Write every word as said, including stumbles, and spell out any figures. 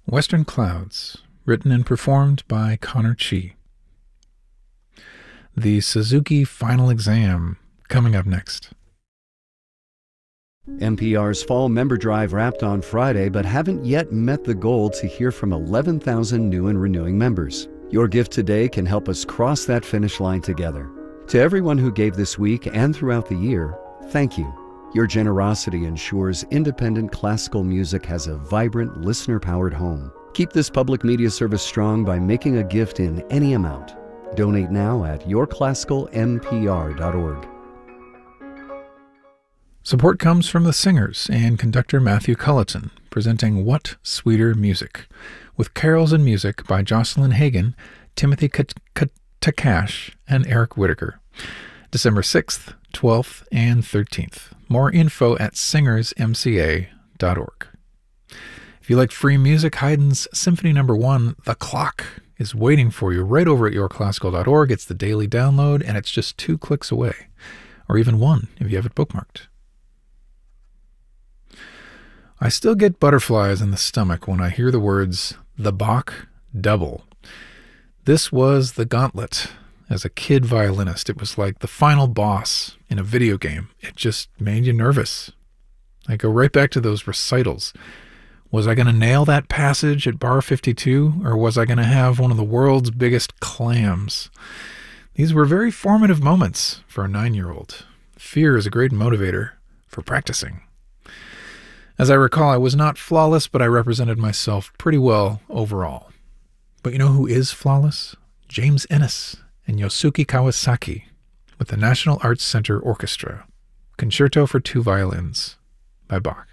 Western Clouds, written and performed by Connor Chi. The Suzuki Final Exam, coming up next. N P R's Fall Member Drive wrapped on Friday, but haven't yet met the goal to hear from eleven thousand new and renewing members. Your gift today can help us cross that finish line together. To everyone who gave this week and throughout the year, thank you. Your generosity ensures independent classical music has a vibrant, listener-powered home. Keep this public media service strong by making a gift in any amount. Donate now at your classical m p r dot org. Support comes from the singers and conductor Matthew Culleton, presenting What Sweeter Music, with carols and music by Jocelyn Hagan, Timothy Takash, and Eric Whitaker. December sixth, twelfth, and thirteenth. More info at singers m c a dot org. If you like free music, Haydn's Symphony Number One, The Clock, is waiting for you right over at your classical dot org. It's the daily download, and it's just two clicks away, or even one if you have it bookmarked. I still get butterflies in the stomach when I hear the words, the Bach Double. This was the gauntlet. As a kid violinist, it was like the final boss in a video game. It just made you nervous. I go right back to those recitals. Was I going to nail that passage at bar fifty-two, or was I going to have one of the world's biggest clams? These were very formative moments for a nine-year-old. Fear is a great motivator for practicing. As I recall, I was not flawless, but I represented myself pretty well overall. But you know who is flawless? James Ennis and Yosuke Kawasaki with the National Arts Center Orchestra. Concerto for Two Violins by Bach.